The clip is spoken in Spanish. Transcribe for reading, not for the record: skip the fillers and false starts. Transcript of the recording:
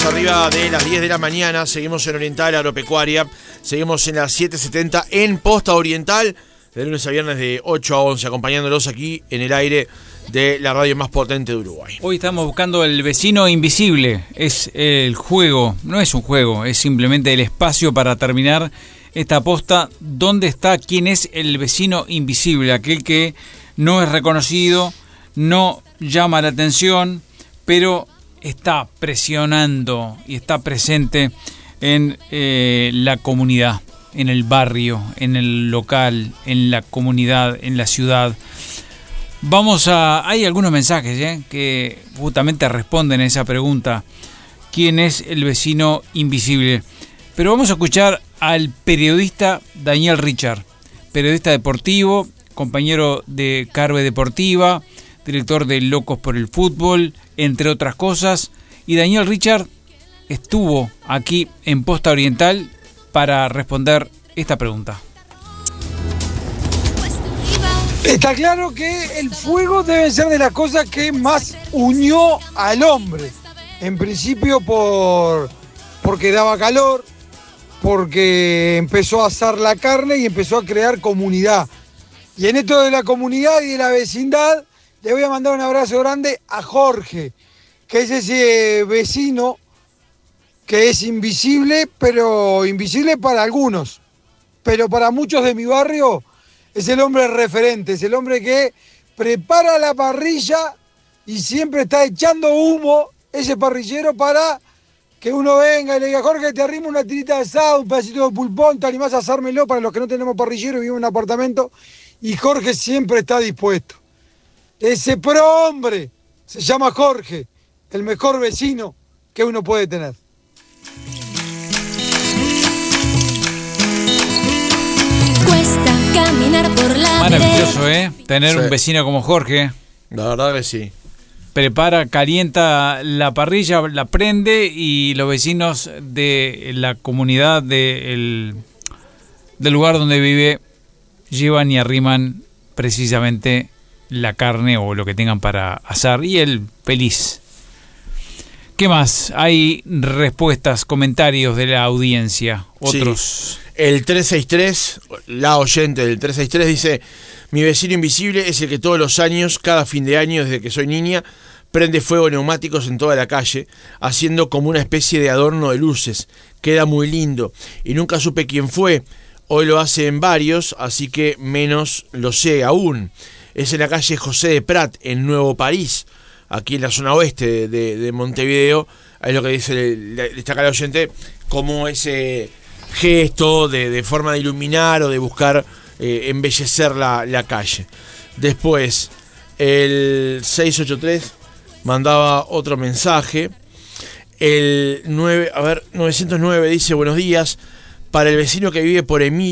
arriba de las 10 de la mañana, seguimos en Oriental Agropecuaria, seguimos en las 7:70 en Posta Oriental, de lunes a viernes de 8 a 11, acompañándolos aquí en el aire de la radio más potente de Uruguay. Hoy estamos buscando el vecino invisible, es el juego, no es un juego, es simplemente el espacio para terminar esta posta. ¿Dónde está? ¿Quién es el vecino invisible? Aquel que no es reconocido, no llama la atención, pero está presionando y está presente en la comunidad, en el barrio, en el local, en la comunidad, en la ciudad. Hay algunos mensajes que justamente responden a esa pregunta: ¿quién es el vecino invisible? Pero vamos a escuchar al periodista Daniel Richard, periodista deportivo, compañero de Carve Deportiva, director de Locos por el Fútbol, entre otras cosas. Y Daniel Richard estuvo aquí en Posta Oriental para responder esta pregunta. Está claro que el fuego debe ser de las cosas que más unió al hombre. En principio porque daba calor, porque empezó a asar la carne y empezó a crear comunidad. Y en esto de la comunidad y de la vecindad, le voy a mandar un abrazo grande a Jorge, que es ese vecino que es invisible, pero invisible para algunos. Pero para muchos de mi barrio es el hombre referente, es el hombre que prepara la parrilla y siempre está echando humo ese parrillero para que uno venga y le diga: Jorge, te arrimo una tirita de asado, un pedacito de pulpón, te animás a asármelo, para los que no tenemos parrillero y vivimos en un apartamento. Y Jorge siempre está dispuesto. Ese pro hombre se llama Jorge, el mejor vecino que uno puede tener. Cuesta caminar por la Maravilloso, tener un vecino como Jorge. La verdad que sí. Prepara, calienta la parrilla, la prende, y los vecinos de la comunidad del lugar donde vive llevan y arriman precisamente la carne o lo que tengan para asar, y él feliz. ¿Qué más? Hay respuestas, comentarios de la audiencia. Otros. Sí. El 363, la oyente del 363 dice: mi vecino invisible es el que todos los años, cada fin de año desde que soy niña, prende fuego neumáticos en toda la calle, haciendo como una especie de adorno de luces. Queda muy lindo. Y nunca supe quién fue. Hoy lo hace en varios, así que menos lo sé aún. Es en la calle José de Prat, en Nuevo París, aquí en la zona oeste de Montevideo. Ahí lo que dice, destaca el oyente, como ese gesto de forma de iluminar o de buscar embellecer la calle. Después, el 683 mandaba otro mensaje. El 909 dice: buenos días. Para el vecino que vive por Emilia,